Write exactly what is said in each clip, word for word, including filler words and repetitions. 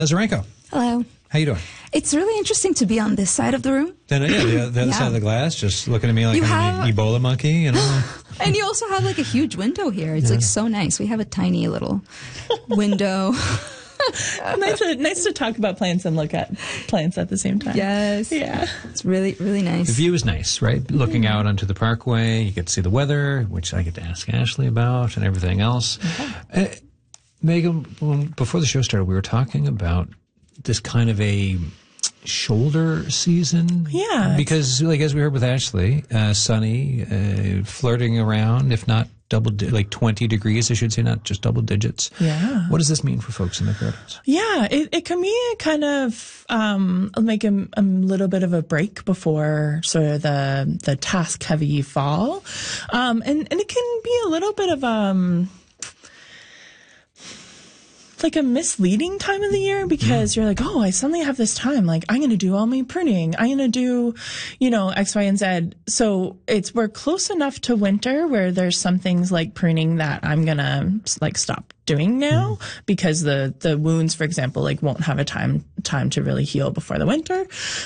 Zarenko. Hello. How you doing? It's really interesting to be on this side of the room. Then, yeah, the, the other Yeah. side of the glass, just looking at me like You I'm have- an Ebola monkey, you know? And you also have like a huge window here. It's like so nice. We have a tiny little window. nice, to, nice to talk about plants and look at plants at the same time. Yes. Yeah. It's really, really nice. The view is nice, right? Looking out onto the parkway, you get to see the weather, which I get to ask Ashley about, and everything else. Uh, Megan, when, before the show started, we were talking about this kind of a shoulder season. Yeah. Because, like, as we heard with Ashley, uh, sunny, uh, flirting around, if not double, di- like twenty degrees, I should say, not just double digits. Yeah. What does this mean for folks in the gardens? Yeah, it, it can be kind of um, like a, a little bit of a break before sort of the the task heavy fall, um, and and it can be a little bit of um. like a misleading time of the year because you're like, oh, I suddenly have this time. Like, I'm going to do all my pruning. I'm going to do, you know, X, Y, and Z. So it's, we're close enough to winter where there's some things like pruning that I'm going to like stop doing now because the, the wounds, for example, like won't have a time, time to really heal before the winter.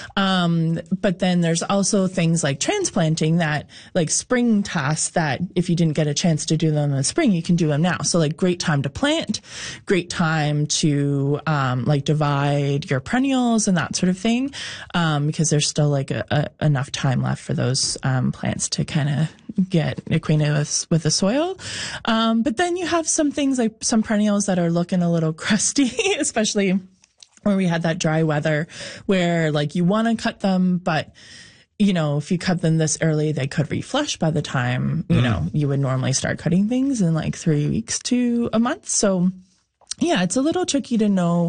Um, but then there's also things like transplanting that like spring tasks that if you didn't get a chance to do them in the spring, you can do them now. So like great time to plant, great time to, um, like divide your perennials and that sort of thing. Um, because there's still like a, a, enough time left for those, um, plants to kind of get acquainted with, with the soil. Um, but then you have some things like some perennials that are looking a little crusty, especially where we had that dry weather where like you want to cut them, but you know, if you cut them this early, they could reflush by the time, you mm. know, you would normally start cutting things in like three weeks to a month. So yeah, it's a little tricky to know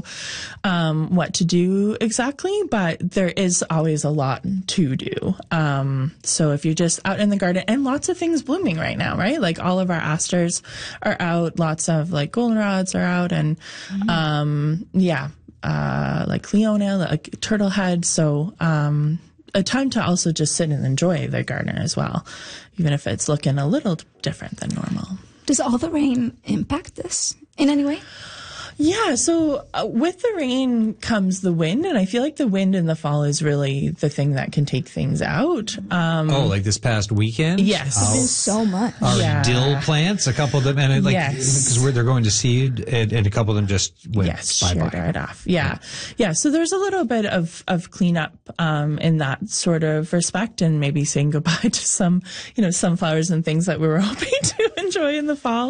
um, what to do exactly, but there is always a lot to do. Um, so if you're just out in the garden, and lots of things blooming right now, right? Like all of our asters are out, lots of like goldenrods are out, and mm-hmm. um, yeah, uh, like Leona, like turtlehead. So um, a time to also just sit and enjoy the garden as well, even if it's looking a little different than normal. Does all the rain impact this in any way? Yeah, so uh, with the rain comes the wind, and I feel like the wind in the fall is really the thing that can take things out. Um, oh, like this past weekend? Yes. It's been so much. Our Yeah. dill plants, a couple of them, and it, like Yes. because they're going to seed, and, and a couple of them just went yes, bye sheared bye. right off. Yeah. yeah, So there's a little bit of of cleanup um, in that sort of respect, and maybe saying goodbye to some, you know, sunflowers and things that we were hoping to enjoy in the fall.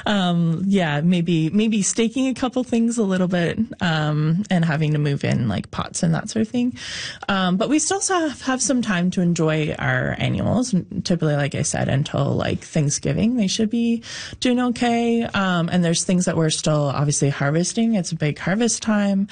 Um, yeah, maybe maybe staking a couple things a little bit um, and having to move in like pots and that sort of thing. Um, but we still have, have some time to enjoy our annuals. Typically, like I said, until like Thanksgiving, they should be doing okay. Um, and there's things that we're still obviously harvesting. It's a big harvest time.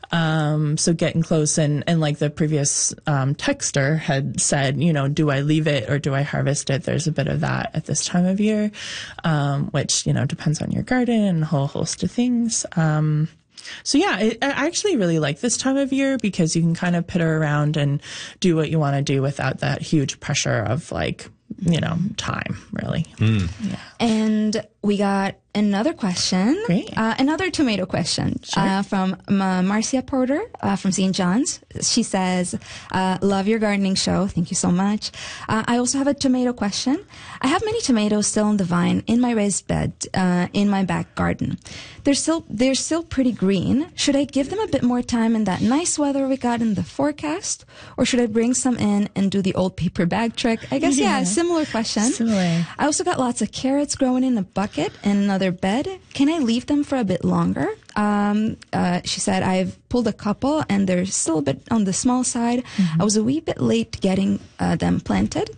Um, so getting close, and, and like the previous um, texter had said, you know, do I leave it or do I harvest it? There's a bit of that at this time of year, um, which, you know, depends on your garden and a whole host of things. Um, So yeah, it, I actually really like this time of year because you can kind of pitter around and do what you want to do without that huge pressure of like, you know, time really. Mm. Yeah. And we got another question. Great. Uh, another tomato question Sure. uh, from uh, Marcia Porter uh, from Saint John's. She says, uh, love your gardening show. Thank you so much. Uh, I also have a tomato question. I have many tomatoes still on the vine in my raised bed uh, in my back garden. They're still, they're still pretty green. Should I give them a bit more time in that nice weather we got in the forecast? Or should I bring some in and do the old paper bag trick? I guess, yeah, Yeah. similar question. Similar. I also got lots of carrots growing in a bucket in another bed. Can I leave them for a bit longer? Um, uh, she said, I've pulled a couple and they're still a bit on the small side. Mm-hmm. I was a wee bit late getting uh, them planted.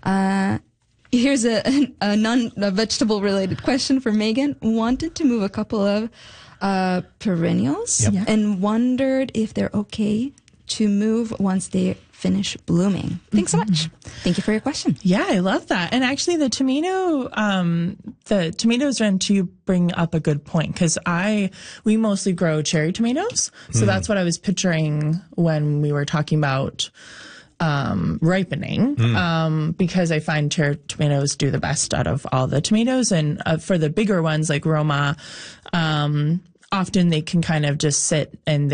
Uh, here's a, a non-vegetable related question for Megan. Wanted to move a couple of uh, perennials Yep. Yeah. and wondered if they're okay to move once they finish blooming. Thanks so much. Thank you for your question. Yeah, I love that. And actually the tomato, um, the tomatoes run to bring up a good point because I, we mostly grow cherry tomatoes. So mm. that's what I was picturing when we were talking about um, ripening, mm. um, because I find cherry tomatoes do the best out of all the tomatoes. And uh, for the bigger ones like Roma, um, often they can kind of just sit and they